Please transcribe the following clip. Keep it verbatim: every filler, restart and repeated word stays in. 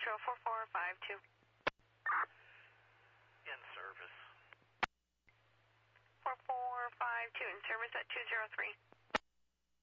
Metro four four five two. In service. four four five two, in service at two zero three.